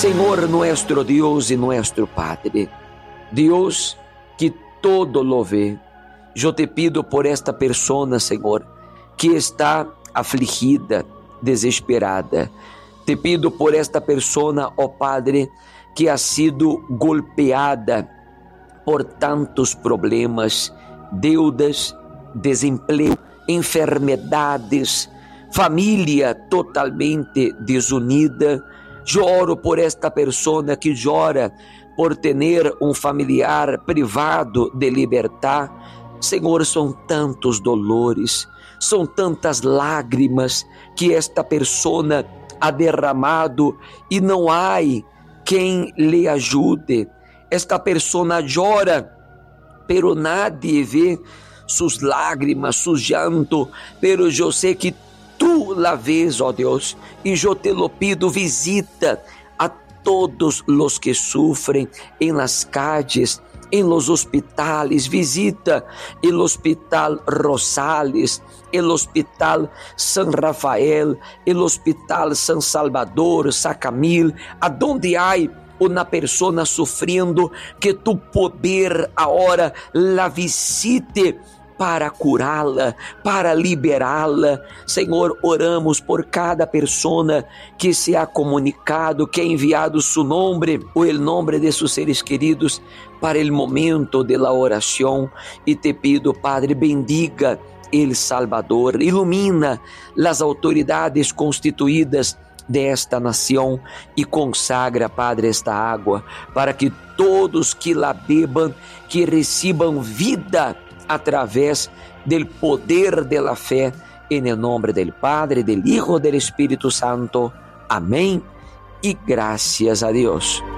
Senhor nuestro Dios y nuestro Padre, Dios que todo lo ve, eu te pido por esta persona, Senhor, que está afligida, desesperada. Te pido por esta persona, ó Padre, que ha sido golpeada por tantos problemas, deudas, desemprego, enfermedades, família totalmente desunida. Eu oro por esta persona que chora por ter um familiar privado de liberdade. Senhor, são tantos dolores, são tantas lágrimas que esta persona ha derramado e não há quem lhe ajude. Esta persona chora, pero nadie vê suas lágrimas, su llanto, pero eu sei que tu la ves, ó Deus, e eu te lo pido, visita a todos los que sufren en las calles, en los hospitales, visita el Hospital Rosales, el Hospital San Rafael, el Hospital San Salvador, Sacamil, aonde há uma pessoa sofrendo, que tu poder agora la visite para curá-la, para liberá-la. Senhor, oramos por cada persona que se ha comunicado, que ha enviado su nombre ou el nombre de sus seres queridos para el momento de la oración, e te pido, Padre, bendiga El Salvador, ilumina las autoridades constituídas desta nação e consagra, Padre, esta água para que todos que la bebam, que recebam vida através del poder de la fe, en el nombre del Padre, del Hijo, del Espíritu Santo. Amén y gracias a Dios.